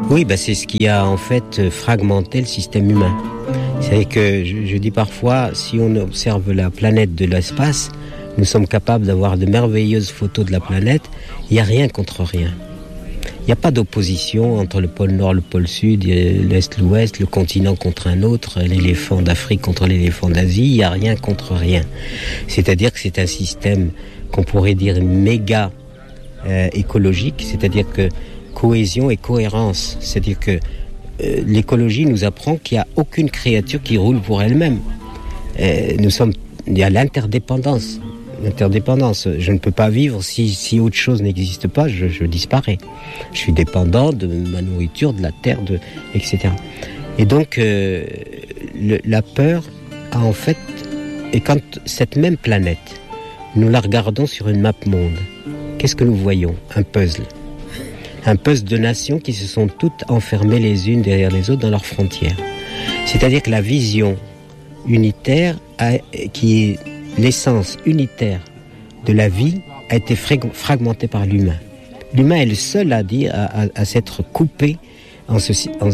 Oui, c'est ce qui a en fait fragmenté le système humain. C'est que je dis parfois, si on observe la planète de l'espace, nous sommes capables d'avoir de merveilleuses photos de la planète. Il n'y a rien contre rien. Il n'y a pas d'opposition entre le pôle Nord, le pôle Sud, l'Est, l'Ouest, le continent contre un autre, l'éléphant d'Afrique contre l'éléphant d'Asie. Il n'y a rien contre rien. C'est-à-dire que c'est un système qu'on pourrait dire méga écologique, c'est-à-dire que cohésion et cohérence. C'est-à-dire que l'écologie nous apprend qu'il n'y a aucune créature qui roule pour elle-même. Il y a l'interdépendance. Je ne peux pas vivre si autre chose n'existe pas, je disparais. Je suis dépendant de ma nourriture, de la terre, etc. Et donc, la peur a en fait... Et quand cette même planète, nous la regardons sur une map monde, qu'est-ce que nous voyons ? Un puzzle. Un puzzle de nations qui se sont toutes enfermées les unes derrière les autres dans leurs frontières. C'est-à-dire que la vision unitaire, qui est l'essence unitaire de la vie, a été fragmentée par l'humain. L'humain est le seul à s'être coupé en se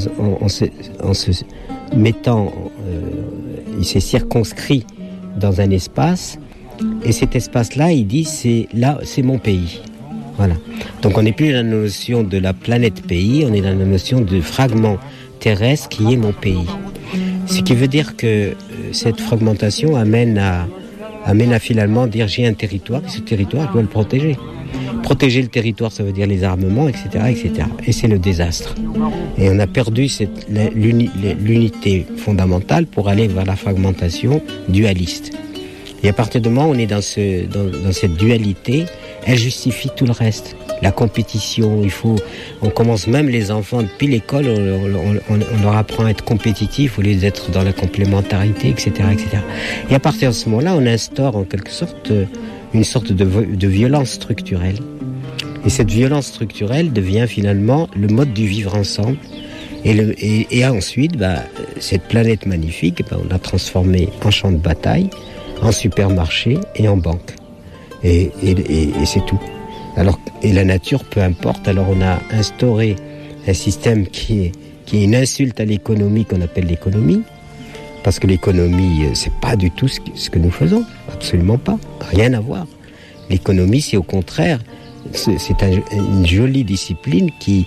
mettant, il s'est circonscrit dans un espace, et cet espace-là, il dit, c'est mon pays. Voilà. Donc on n'est plus dans la notion de la planète pays, on est dans la notion de fragment terrestre qui est mon pays. Ce qui veut dire que cette fragmentation amène à finalement dire j'ai un territoire, et ce territoire, je dois le protéger. Protéger le territoire, ça veut dire les armements, etc., etc. Et c'est le désastre. Et on a perdu l'unité fondamentale pour aller vers la fragmentation dualiste. Et à partir du moment où on est dans cette dualité, elle justifie tout le reste. La compétition, on commence même les enfants depuis l'école, on leur apprend à être compétitifs au lieu d'être dans la complémentarité, etc., etc. Et à partir de ce moment-là, on instaure en quelque sorte une sorte de violence structurelle. Et cette violence structurelle devient finalement le mode du vivre ensemble. Et ensuite, cette planète magnifique, on l'a transformée en champ de bataille, en supermarché et en banque. Et c'est tout. Et la nature, peu importe. Alors on a instauré un système qui est une insulte à l'économie qu'on appelle l'économie, parce que l'économie, c'est pas du tout ce que nous faisons, absolument pas, rien à voir. L'économie, c'est au contraire, c'est une jolie discipline qui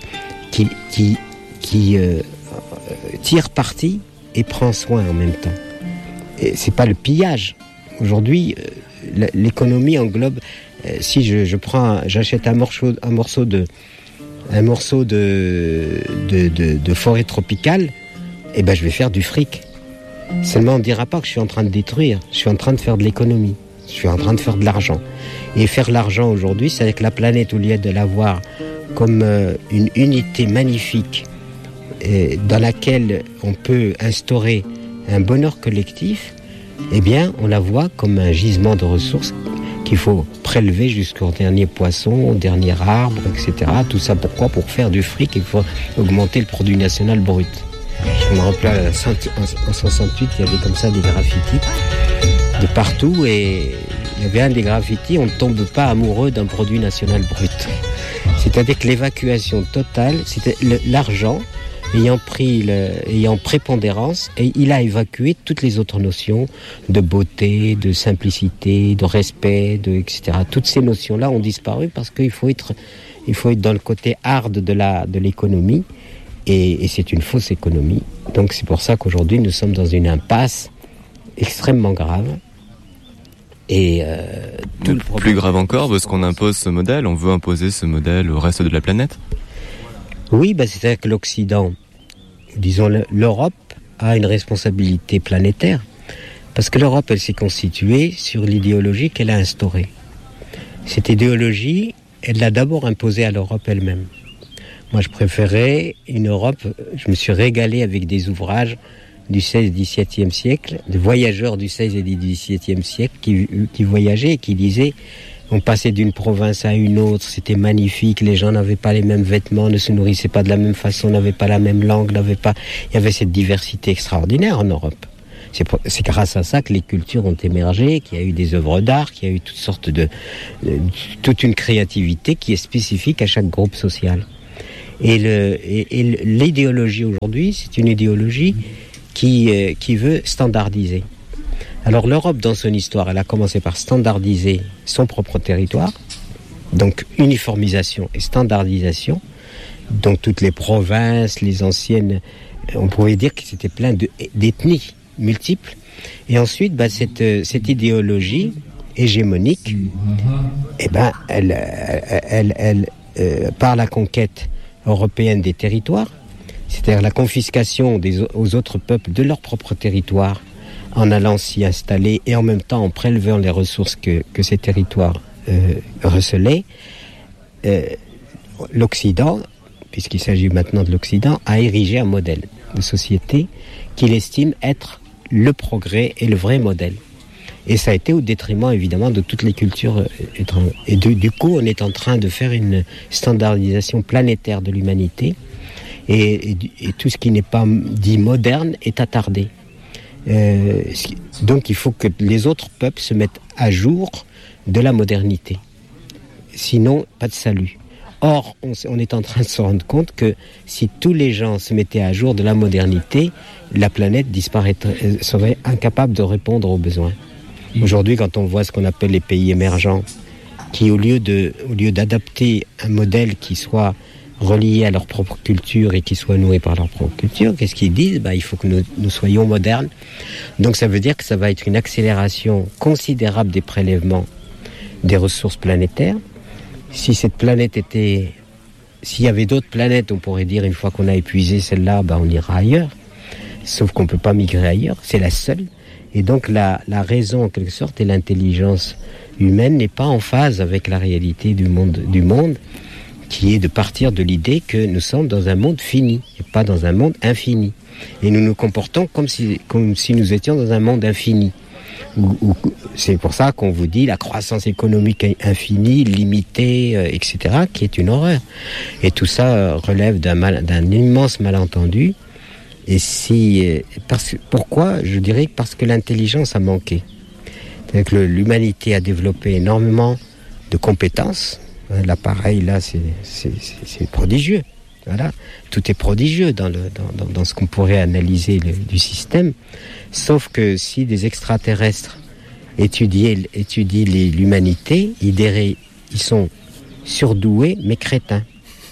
tire parti et prend soin en même temps. Et c'est pas le pillage. Aujourd'hui, l'économie englobe. Si j'achète un morceau de forêt tropicale, je vais faire du fric. Seulement, on ne dira pas que je suis en train de détruire. Je suis en train de faire de l'économie. Je suis en train de faire de l'argent. Et faire l'argent aujourd'hui, c'est avec la planète, au lieu de l'avoir comme une unité magnifique dans laquelle on peut instaurer un bonheur collectif, on la voit comme un gisement de ressources qu'il faut prélever jusqu'au dernier poisson, au dernier arbre, etc. Tout ça pourquoi ? Pour faire du fric, il faut augmenter le produit national brut. Je me rappelle, en 68, il y avait comme ça des graffitis de partout, et il y avait un des graffitis, on ne tombe pas amoureux d'un produit national brut. C'est-à-dire que l'évacuation totale, c'était l'argent ayant prépondérance, et il a évacué toutes les autres notions de beauté, de simplicité, de respect, etc. Toutes ces notions-là ont disparu parce qu'il faut être dans le côté hard de l'économie, et c'est une fausse économie. Donc c'est pour ça qu'aujourd'hui nous sommes dans une impasse extrêmement grave. Et plus grave encore, parce qu'on impose ce modèle, on veut imposer ce modèle au reste de la planète. Oui, c'est-à-dire que l'Occident, disons l'Europe, a une responsabilité planétaire, parce que l'Europe, elle s'est constituée sur l'idéologie qu'elle a instaurée. Cette idéologie, elle l'a d'abord imposée à l'Europe elle-même. Moi, je préférais une Europe, je me suis régalé avec des ouvrages du XVI et XVIIe siècle, de voyageurs du XVI et du XVIIe siècle qui voyageaient et qui disaient: on passait d'une province à une autre, c'était magnifique, les gens n'avaient pas les mêmes vêtements, ne se nourrissaient pas de la même façon, n'avaient pas la même langue, il y avait cette diversité extraordinaire en Europe. C'est grâce à ça que les cultures ont émergé, qu'il y a eu des œuvres d'art, qu'il y a eu toutes sortes toute une créativité qui est spécifique à chaque groupe social. Et l'idéologie aujourd'hui, c'est une idéologie qui veut standardiser. Alors l'Europe, dans son histoire, elle a commencé par standardiser son propre territoire, donc uniformisation et standardisation. Donc toutes les provinces, les anciennes, on pourrait dire que c'était plein d'ethnies multiples. Et ensuite, cette idéologie hégémonique, elle par la conquête européenne des territoires, c'est-à-dire la confiscation aux autres peuples de leur propre territoire, en allant s'y installer et en même temps en prélevant les ressources que ces territoires recelaient, l'Occident, puisqu'il s'agit maintenant de l'Occident, a érigé un modèle de société qu'il estime être le progrès et le vrai modèle. Et ça a été au détriment, évidemment, de toutes les cultures étrangères. Et du coup, on est en train de faire une standardisation planétaire de l'humanité. Et tout ce qui n'est pas dit moderne est attardé. Donc, il faut que les autres peuples se mettent à jour de la modernité. Sinon, pas de salut. Or, on est en train de se rendre compte que si tous les gens se mettaient à jour de la modernité, la planète disparaîtrait, serait incapable de répondre aux besoins. Aujourd'hui, quand on voit ce qu'on appelle les pays émergents, qui au lieu d'adapter un modèle qui soit relié à leur propre culture et qui soit noué par leur propre culture, qu'est-ce qu'ils disent ? Il faut que nous soyons modernes. Donc ça veut dire que ça va être une accélération considérable des prélèvements des ressources planétaires. Si cette planète s'il y avait d'autres planètes, on pourrait dire une fois qu'on a épuisé celle-là, on ira ailleurs. Sauf qu'on ne peut pas migrer ailleurs, c'est la seule. Et donc la raison en quelque sorte et l'intelligence humaine n'est pas en phase avec la réalité du monde, qui est de partir de l'idée que nous sommes dans un monde fini et pas dans un monde infini. Et nous nous comportons comme si nous étions dans un monde infini. C'est pour ça qu'on vous dit la croissance économique infinie, limitée, etc., qui est une horreur. Et tout ça relève d'un immense malentendu. Et pourquoi ? Je dirais parce que l'intelligence a manqué. C'est-à-dire que l'humanité a développé énormément de compétences. L'appareil, là, c'est prodigieux. Voilà. Tout est prodigieux dans ce qu'on pourrait analyser du système. Sauf que si des extraterrestres étudient l'humanité, ils sont surdoués, mais crétins.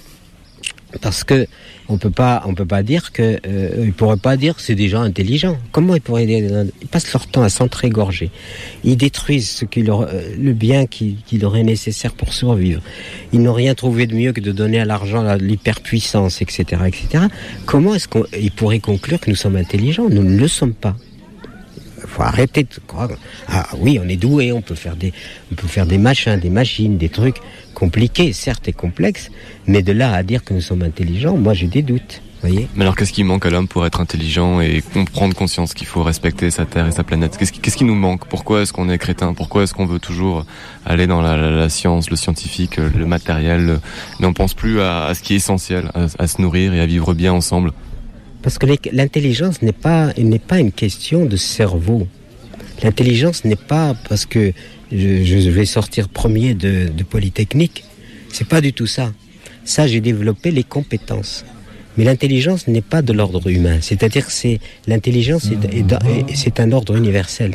Parce que on peut pas dire que ils pourraient pas dire que c'est des gens intelligents. Comment ils pourraient dire ? Ils passent leur temps à s'entrégorger. Ils détruisent le bien qui leur est nécessaire pour survivre. Ils n'ont rien trouvé de mieux que de donner à l'argent l'hyperpuissance, etc., etc. Comment est-ce qu'ils pourraient conclure que nous sommes intelligents ? Nous ne le sommes pas. Faut arrêter de croire. Ah oui, on est doué, on peut faire des machins, des machines, des trucs compliqués, certes et complexes, mais de là à dire que nous sommes intelligents, moi j'ai des doutes. Voyez. Mais alors qu'est-ce qui manque à l'homme pour être intelligent et prendre conscience qu'il faut respecter sa terre et sa planète ? Qu'est-ce qui nous manque ? Pourquoi est-ce qu'on est crétin ? Pourquoi est-ce qu'on veut toujours aller dans la science, le scientifique, le matériel, mais on pense plus à ce qui est essentiel, à se nourrir et à vivre bien ensemble ? Parce que l'intelligence n'est pas une question de cerveau. L'intelligence n'est pas parce que je vais sortir premier de Polytechnique. C'est pas du tout ça. Ça, j'ai développé les compétences. Mais l'intelligence n'est pas de l'ordre humain. C'est-à-dire que l'intelligence c'est un ordre universel.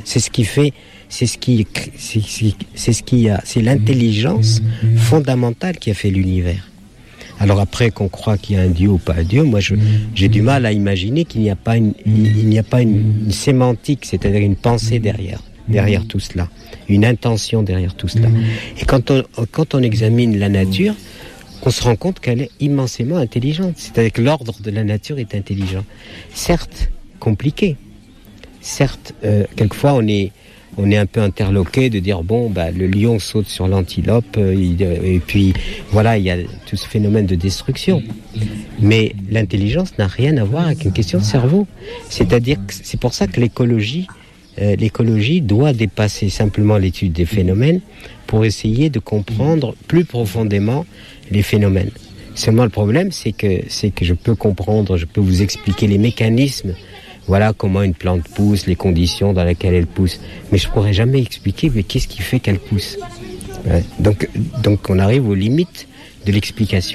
C'est l'intelligence fondamentale qui a fait l'univers. Alors après qu'on croit qu'il y a un Dieu ou pas un Dieu, moi j'ai du mal à imaginer qu'il n'y a pas une sémantique, c'est-à-dire une pensée derrière tout cela, une intention derrière tout cela. Et quand on examine la nature, on se rend compte qu'elle est immensément intelligente. C'est-à-dire que l'ordre de la nature est intelligent. Certes, compliqué. Certes, quelquefois on est un peu interloqué de dire le lion saute sur l'antilope et puis voilà, il y a tout ce phénomène de destruction. Mais l'intelligence n'a rien à voir avec une question de cerveau. C'est-à-dire que c'est pour ça que l'écologie doit dépasser simplement l'étude des phénomènes pour essayer de comprendre plus profondément les phénomènes. Seulement le problème, c'est que je peux vous expliquer les mécanismes. Voilà comment une plante pousse, les conditions dans lesquelles elle pousse. Mais je ne pourrais jamais expliquer qu'est-ce qui fait qu'elle pousse. Donc on arrive aux limites de l'explication.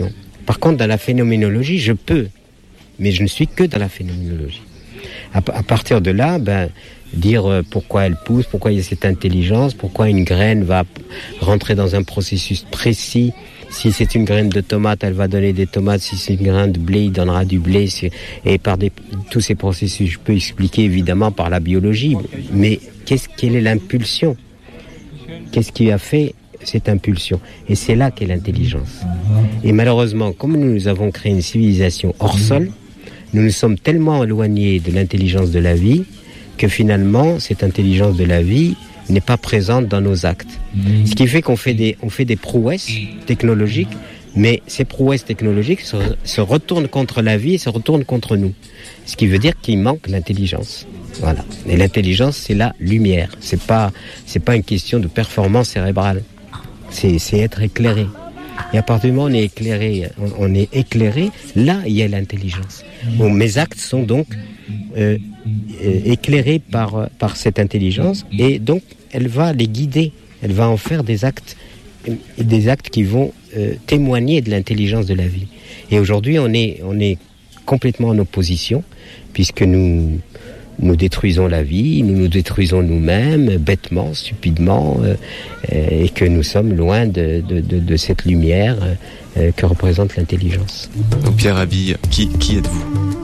Par contre, dans la phénoménologie, je peux, mais je ne suis que dans la phénoménologie. À partir de là, dire pourquoi elle pousse, pourquoi il y a cette intelligence, pourquoi une graine va rentrer dans un processus précis. Si c'est une graine de tomate, elle va donner des tomates. Si c'est une graine de blé, il donnera du blé. Et par tous ces processus, je peux expliquer évidemment par la biologie. Mais quelle est l'impulsion ? Qu'est-ce qui a fait cette impulsion ? Et c'est là qu'est l'intelligence. Et malheureusement, comme nous avons créé une civilisation hors sol, nous nous sommes tellement éloignés de l'intelligence de la vie que finalement, cette intelligence de la vie n'est pas présente dans nos actes. Ce qui fait qu'on fait des prouesses technologiques, mais ces prouesses technologiques se retournent contre la vie et se retournent contre nous. Ce qui veut dire qu'il manque l'intelligence. Voilà. Et l'intelligence, c'est la lumière. C'est pas une question de performance cérébrale. C'est être éclairé. Et à partir du moment où on est éclairé, là, il y a l'intelligence. Bon, mes actes sont donc éclairés par cette intelligence, et donc elle va les guider. Elle va en faire des actes qui vont témoigner de l'intelligence de la vie. Et aujourd'hui, on est complètement en opposition, puisque nous détruisons la vie, nous nous détruisons nous-mêmes, bêtement, stupidement, et que nous sommes loin de cette lumière que représente l'intelligence. Donc Pierre Rabhi, qui êtes-vous ?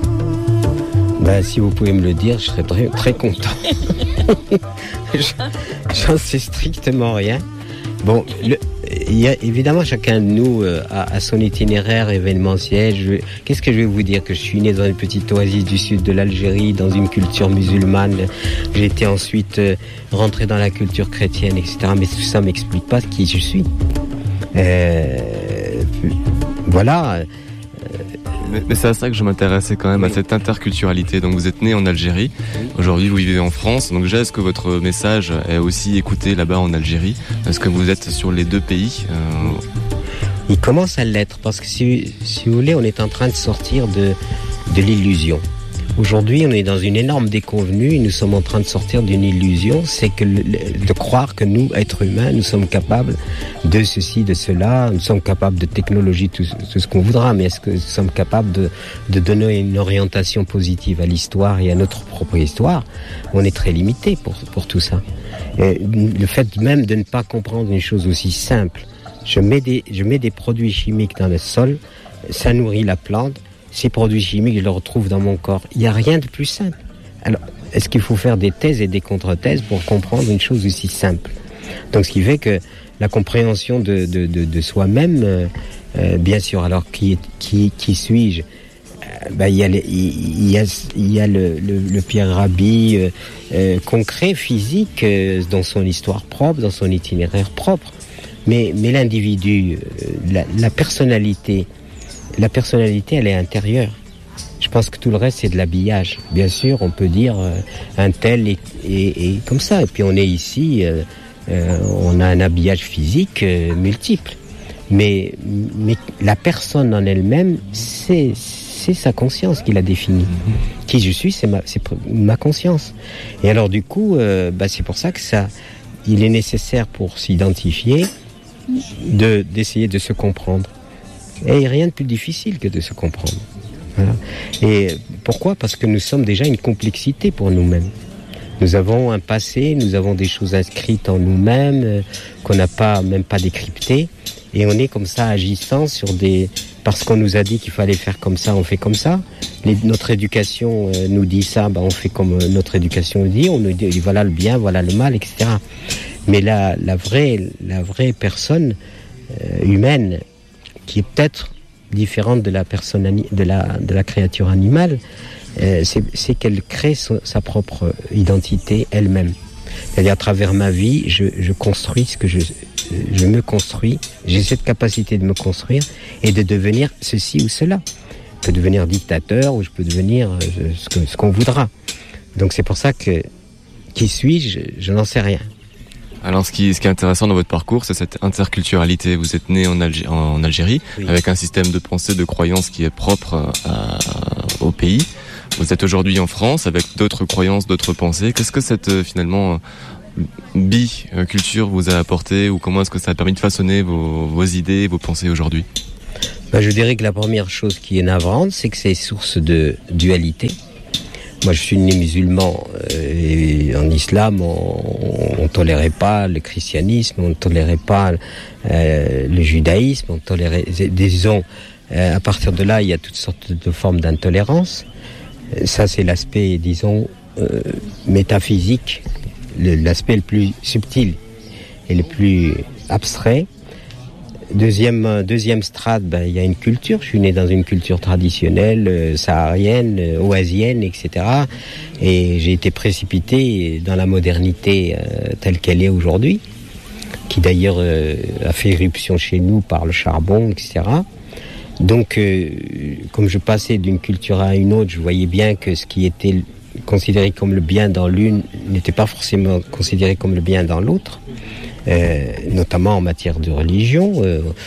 Si vous pouvez me le dire, je serais très, très content. J'en sais strictement rien. Bon, il y a évidemment chacun de nous a son itinéraire événementiel. Qu'est-ce que je vais vous dire ? Que je suis né dans une petite oasis du sud de l'Algérie, dans une culture musulmane. J'ai été ensuite rentré dans la culture chrétienne, etc. Mais tout ça m'explique pas qui je suis. Voilà. Mais c'est à ça que je m'intéressais quand même, à cette interculturalité. Donc vous êtes né en Algérie, aujourd'hui vous vivez en France. Donc déjà, est-ce que votre message est aussi écouté là-bas en Algérie ? Est-ce que vous êtes sur les deux pays ? Il commence à l'être, parce que si vous voulez, on est en train de sortir de l'illusion. Aujourd'hui, on est dans une énorme déconvenue et nous sommes en train de sortir d'une illusion, c'est que de croire que nous, êtres humains, nous sommes capables de ceci, de cela, nous sommes capables de technologie, tout ce qu'on voudra, mais est-ce que nous sommes capables de donner une orientation positive à l'histoire et à notre propre histoire ? On est très limité pour tout ça. Et le fait même de ne pas comprendre une chose aussi simple, je mets des produits chimiques dans le sol, ça nourrit la plante. Ces produits chimiques, je les retrouve dans mon corps. Il n'y a rien de plus simple. Alors, est-ce qu'il faut faire des thèses et des contre-thèses pour comprendre une chose aussi simple ? Donc, ce qui fait que la compréhension de soi-même, bien sûr, alors qui suis-je ? Il y a le Pierre Rabhi concret, physique, dans son histoire propre, dans son itinéraire propre. Mais l'individu, la personnalité, elle est intérieure. Je pense que tout le reste, c'est de l'habillage. Bien sûr, on peut dire un tel est comme ça. Et puis on est ici, on a un habillage physique multiple. Mais la personne en elle-même, c'est sa conscience qui la définit. Qui je suis, c'est ma conscience. Et alors du coup, c'est pour ça que il est nécessaire pour s'identifier d'essayer de se comprendre. Et rien de plus difficile que de se comprendre. Voilà. Et pourquoi ? Parce que nous sommes déjà une complexité pour nous-mêmes. Nous avons un passé, nous avons des choses inscrites en nous-mêmes qu'on n'a même pas décryptées. Et on est comme ça agissant parce qu'on nous a dit qu'il fallait faire comme ça, on fait comme ça. Notre éducation nous dit ça, on fait comme notre éducation nous dit. On nous dit voilà le bien, voilà le mal, etc. Mais la vraie personne humaine, qui est peut-être différente de la personne de la créature animale, c'est qu'elle crée sa propre identité elle-même. C'est-à-dire à travers ma vie, je construis ce que je me construis. J'ai cette capacité de me construire et de devenir ceci ou cela. Je peux devenir dictateur ou je peux devenir ce qu'on voudra. Donc c'est pour ça que qui suis-je ? Je n'en sais rien. Alors, ce qui est intéressant dans votre parcours, c'est cette interculturalité. Vous êtes né en Algérie, oui, avec un système de pensée, de croyance qui est propre au pays. Vous êtes aujourd'hui en France avec d'autres croyances, d'autres pensées. Qu'est-ce que cette, finalement, biculture vous a apporté, ou comment est-ce que ça a permis de façonner vos idées, vos pensées aujourd'hui ? Je dirais que la première chose qui est navrante, c'est que c'est source de dualité. Moi, je suis né musulman et en islam, on tolérait pas le christianisme, on tolérait pas le judaïsme, on tolérait, disons, à partir de là, il y a toutes sortes de formes d'intolérance. Ça, c'est l'aspect, disons, métaphysique, l'aspect le plus subtil et le plus abstrait. Deuxième strate, il y a une culture. Je suis né dans une culture traditionnelle, saharienne, oasienne, etc. Et j'ai été précipité dans la modernité telle qu'elle est aujourd'hui, qui d'ailleurs a fait éruption chez nous par le charbon, etc. Donc, comme je passais d'une culture à une autre, je voyais bien que ce qui était considéré comme le bien dans l'une n'était pas forcément considéré comme le bien dans l'autre. Notamment en matière de religion.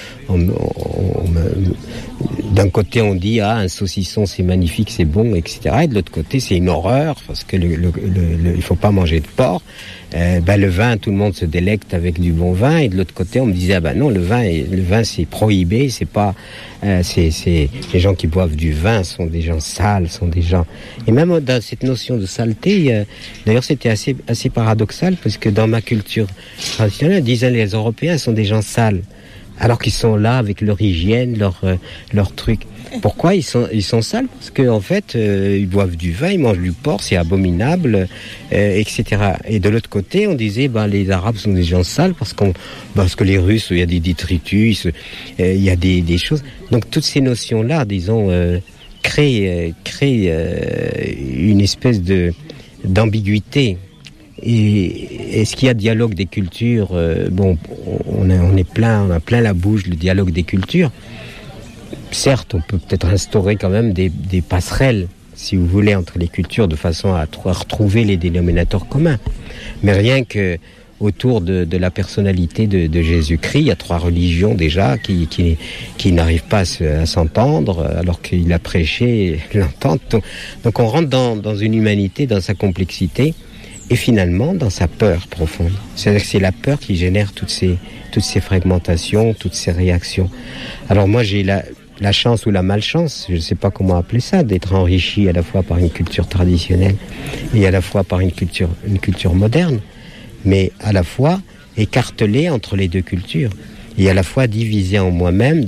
D'un côté on dit un saucisson c'est magnifique, c'est bon, etc. Et de l'autre côté c'est une horreur parce que il faut pas manger de porc. Le vin, tout le monde se délecte avec du bon vin, et de l'autre côté on me disait non, le vin c'est prohibé, c'est pas c'est les gens qui boivent du vin sont des gens sales, sont des gens, et même dans cette notion de saleté, d'ailleurs c'était assez paradoxal parce que dans ma culture traditionnelle, disaient les Européens sont des gens sales, alors qu'ils sont là avec leur hygiène, leur truc. Pourquoi ils sont sales? Parce que en fait, ils boivent du vin, ils mangent du porc, c'est abominable, etc. Et de l'autre côté, on disait, les Arabes sont des gens sales parce que les Russes, il y a des détritus, il y a des choses. Donc toutes ces notions-là, disons, créent une espèce d'ambiguïté. Et est-ce qu'il y a dialogue des cultures? On a plein la bouche, le dialogue des cultures. Certes, on peut peut-être instaurer quand même des passerelles, si vous voulez, entre les cultures, de façon à retrouver les dénominateurs communs. Mais rien que autour de la personnalité de Jésus-Christ, il y a 3 religions déjà qui n'arrivent pas à s'entendre, alors qu'il a prêché l'entente. Donc on rentre dans une humanité, dans sa complexité, et finalement dans sa peur profonde. C'est-à-dire que c'est la peur qui génère toutes ces fragmentations, toutes ces réactions. Alors moi j'ai la chance ou la malchance, je ne sais pas comment appeler ça, d'être enrichi à la fois par une culture traditionnelle et à la fois par une culture moderne, mais à la fois écartelé entre les deux cultures, et à la fois divisé en moi-même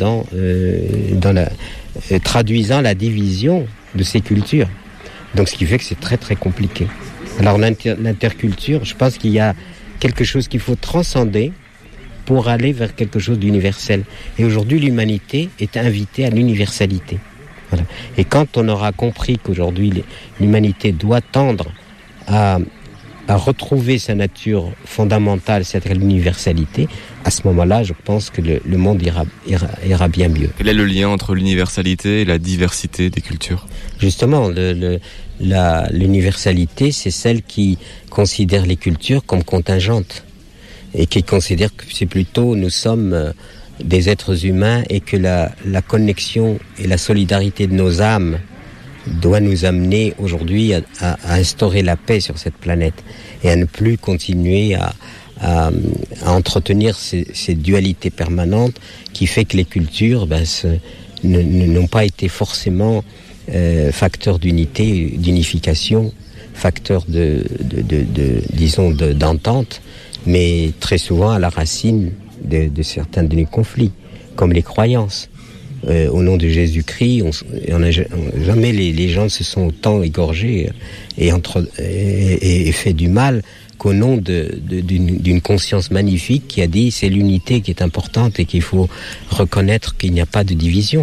traduisant la division de ces cultures. Donc ce qui fait que c'est très très compliqué. Alors l'interculture, je pense qu'il y a quelque chose qu'il faut transcender pour aller vers quelque chose d'universel. Et aujourd'hui, l'humanité est invitée à l'universalité. Voilà. Et quand on aura compris qu'aujourd'hui, l'humanité doit tendre à retrouver sa nature fondamentale, c'est-à-dire l'universalité, à ce moment-là, je pense que le monde ira bien mieux. Quel est le lien entre l'universalité et la diversité des cultures? Justement, l'universalité, c'est celle qui considère les cultures comme contingentes, et qui considère que c'est plutôt nous sommes des êtres humains, et que la connexion et la solidarité de nos âmes doit nous amener aujourd'hui à instaurer la paix sur cette planète, et à ne plus continuer à entretenir ces dualités permanentes qui fait que les cultures n'ont pas été forcément facteurs d'unité, d'unification, facteurs d'entente, mais très souvent à la racine de certains de nos conflits, comme les croyances. Au nom de Jésus-Christ, jamais les gens se sont autant égorgés et fait du mal qu'au nom d'une conscience magnifique qui a dit c'est l'unité qui est importante et qu'il faut reconnaître qu'il n'y a pas de division.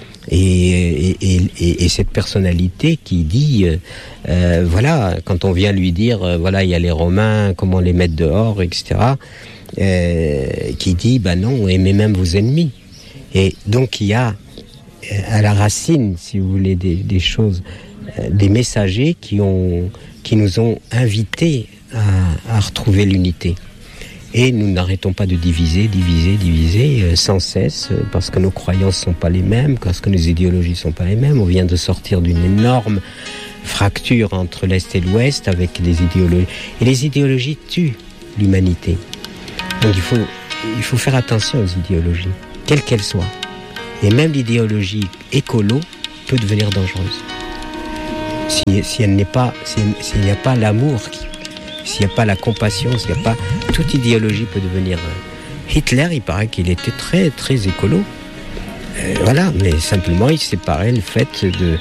Et cette personnalité qui dit quand on vient lui dire il y a les Romains, comment les mettre dehors, etc., qui dit non, aimez même vos ennemis. Et donc il y a à la racine, si vous voulez, des choses, des messagers qui nous ont invités à retrouver l'unité. Et nous n'arrêtons pas de diviser sans cesse, parce que nos croyances sont pas les mêmes, parce que nos idéologies sont pas les mêmes. On vient de sortir d'une énorme fracture entre l'Est et l'Ouest avec des idéologies. Et les idéologies tuent l'humanité. Donc il faut faire attention aux idéologies, quelles qu'elles soient. Et même l'idéologie écolo peut devenir dangereuse. S'il n'y a pas l'amour, s'il n'y a pas la compassion, s'il n'y a pas... Toute idéologie peut devenir... Hitler, il paraît qu'il était très, très écolo. Voilà, mais simplement, il séparait le fait de...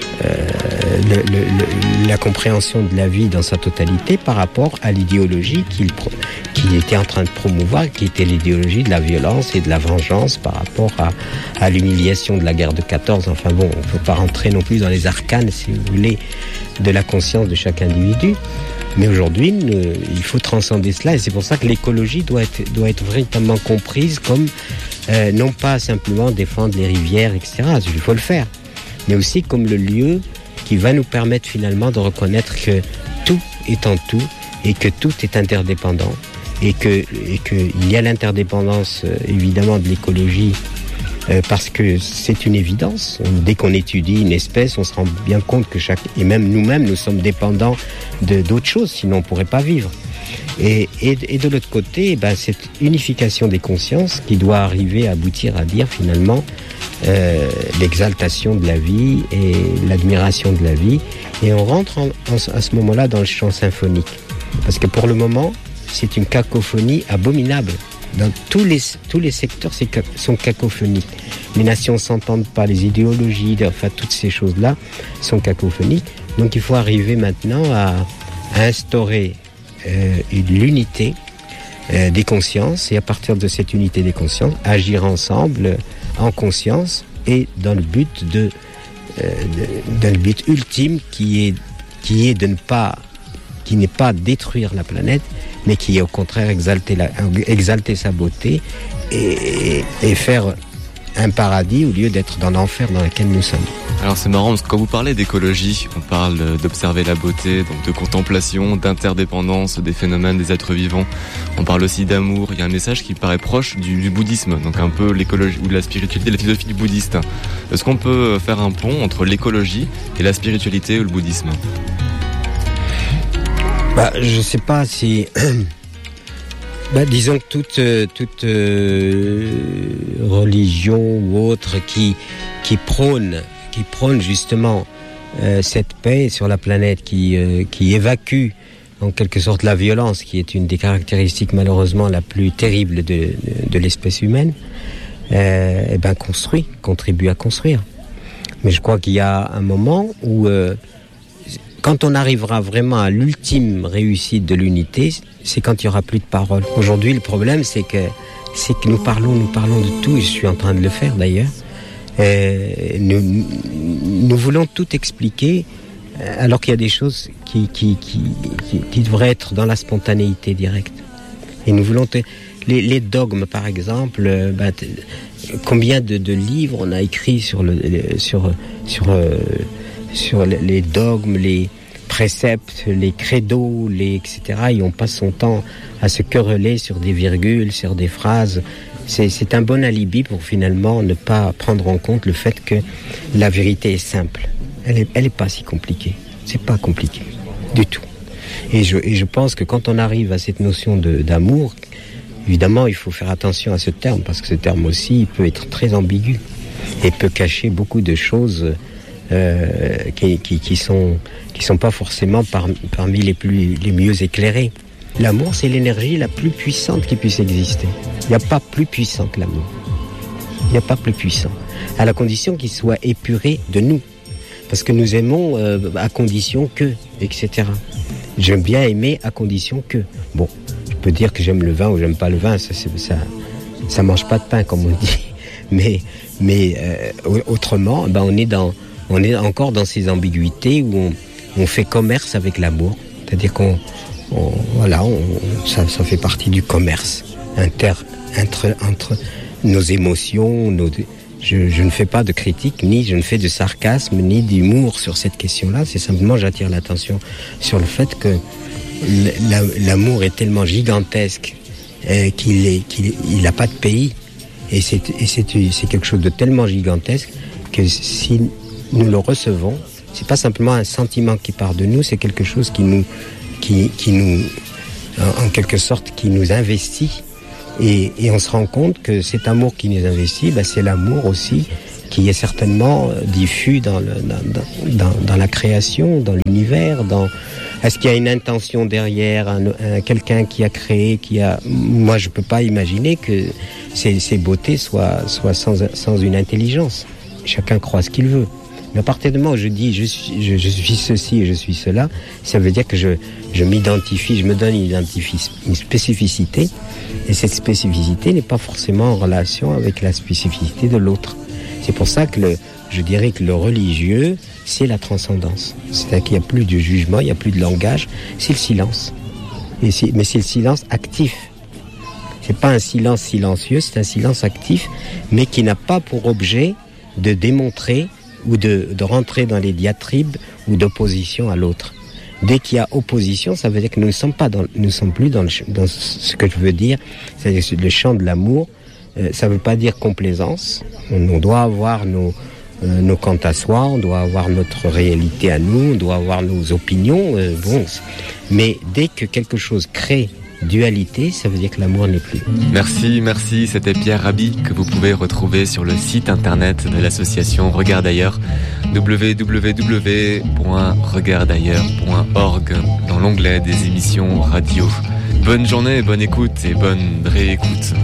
la compréhension de la vie dans sa totalité par rapport à l'idéologie qu'il était en train de promouvoir, qui était l'idéologie de la violence et de la vengeance par rapport à l'humiliation de la guerre de 14. Enfin bon, on ne peut pas rentrer non plus dans les arcanes, si vous voulez, de la conscience de chaque individu. Mais aujourd'hui, il faut transcender cela, et c'est pour ça que l'écologie doit être véritablement comprise comme non pas simplement défendre les rivières, etc. Il faut le faire, mais aussi comme le lieu qui va nous permettre finalement de reconnaître que tout est en tout et que tout est interdépendant et qu'il y a l'interdépendance évidemment de l'écologie parce que c'est une évidence. Dès qu'on étudie une espèce, on se rend bien compte que et même nous-mêmes, nous sommes dépendants d'autres choses, sinon on ne pourrait pas vivre. Et de l'autre côté, cette unification des consciences qui doit arriver à aboutir à dire finalement l'exaltation de la vie et l'admiration de la vie. Et on rentre à ce moment-là dans le chant symphonique. Parce que pour le moment, c'est une cacophonie abominable. Dans tous les secteurs sont cacophoniques. Les nations ne s'entendent pas, les idéologies, toutes ces choses-là sont cacophoniques. Donc il faut arriver maintenant à instaurer l'unité des consciences, et à partir de cette unité des consciences, agir ensemble en conscience et dans le but ultime qui n'est pas détruire la planète, mais qui est au contraire exalter sa beauté et faire un paradis au lieu d'être dans l'enfer dans lequel nous sommes. Alors c'est marrant parce que quand vous parlez d'écologie, on parle d'observer la beauté, donc de contemplation, d'interdépendance des phénomènes des êtres vivants. On parle aussi d'amour. Il y a un message qui paraît proche du bouddhisme, donc un peu l'écologie ou de la spiritualité, la philosophie du bouddhiste. Est-ce qu'on peut faire un pont entre l'écologie et la spiritualité ou le bouddhisme ? Je sais pas si... disons que toute religion ou autre qui prône justement cette paix sur la planète, qui évacue en quelque sorte la violence, qui est une des caractéristiques malheureusement la plus terrible de l'espèce humaine, contribue à construire. Mais je crois qu'il y a un moment où quand on arrivera vraiment à l'ultime réussite de l'unité, c'est quand il n'y aura plus de parole. Aujourd'hui, le problème, c'est que nous parlons de tout, et je suis en train de le faire d'ailleurs. Nous voulons tout expliquer, alors qu'il y a des choses qui devraient être dans la spontanéité directe. Et nous voulons... Les dogmes, par exemple, combien de livres on a écrit sur les dogmes, les préceptes, les credos, etc. Et on passe son temps à se quereller sur des virgules, sur des phrases. C'est un bon alibi pour finalement ne pas prendre en compte le fait que la vérité est simple. Elle est pas si compliquée. C'est pas compliqué du tout. Et je pense que quand on arrive à cette notion d'amour, évidemment, il faut faire attention à ce terme, parce que ce terme aussi peut être très ambigu et peut cacher beaucoup de choses qui sont pas forcément parmi les mieux éclairées. L'amour, c'est l'énergie la plus puissante qui puisse exister. Il n'y a pas plus puissant que l'amour. Il n'y a pas plus puissant. À la condition qu'il soit épuré de nous. Parce que nous aimons à condition que, etc. J'aime bien aimer à condition que. Bon, je peux dire que j'aime le vin ou j'aime pas le vin, ça mange pas de pain, comme on dit. Mais autrement, on est encore dans ces ambiguïtés où on fait commerce avec l'amour. C'est-à-dire ça fait partie du commerce entre nos émotions. Je ne fais pas de critique, ni je ne fais de sarcasme, ni d'humour sur cette question-là. C'est simplement, j'attire l'attention sur le fait que l'amour est tellement gigantesque qu'il n'a pas de pays. Et c'est quelque chose de tellement gigantesque que si nous le recevons, c'est pas simplement un sentiment qui part de nous, c'est quelque chose qui nous, en quelque sorte, qui nous investit Et on se rend compte que cet amour qui nous investit, c'est l'amour aussi qui est certainement diffus dans la création, dans l'univers. Est-ce qu'il y a une intention derrière, quelqu'un qui a créé, Moi, je peux pas imaginer que ces beautés soient sans une intelligence. Chacun croit ce qu'il veut. Mais à partir du moment où je dis je suis ceci et je suis cela, ça veut dire que je m'identifie, je me donne une spécificité, et cette spécificité n'est pas forcément en relation avec la spécificité de l'autre. C'est pour ça que je dirais que le religieux, c'est la transcendance. C'est-à-dire qu'il n'y a plus de jugement, il n'y a plus de langage, c'est le silence. Mais c'est le silence actif. C'est pas un silence silencieux, c'est un silence actif, mais qui n'a pas pour objet de démontrer ou de rentrer dans les diatribes ou d'opposition à l'autre. Dès qu'il y a opposition, ça veut dire que nous ne sommes plus dans ce que je veux dire, c'est-à-dire le champ de l'amour. Ça ne veut pas dire complaisance. On doit avoir nos quant à soi, on doit avoir notre réalité à nous, on doit avoir nos opinions. Mais dès que quelque chose crée dualité, ça veut dire que l'amour n'est plus. Merci. C'était Pierre Rabhi que vous pouvez retrouver sur le site internet de l'association Regarde Ailleurs, www.regardailleurs.org, dans l'onglet des émissions radio. Bonne journée, bonne écoute et bonne réécoute.